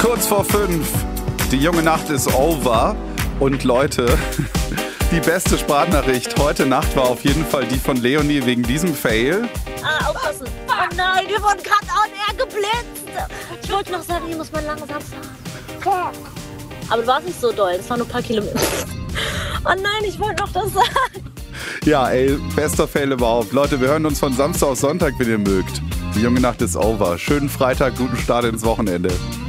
Kurz vor 5. Die junge Nacht ist over. Und Leute, die beste Sprachnachricht heute Nacht war auf jeden Fall die von Leonie wegen diesem Fail. Aufpassen. Oh nein, wir wurden gerade on air geblitzt. Ich wollte noch sagen, hier muss man langsam fahren. Aber du warst nicht so doll, es waren nur ein paar Kilometer. Oh nein, ich wollte noch das sagen. Ja, ey, bester Fail überhaupt. Leute, wir hören uns von Samstag auf Sonntag, wenn ihr mögt. Die junge Nacht ist over. Schönen Freitag, guten Start ins Wochenende.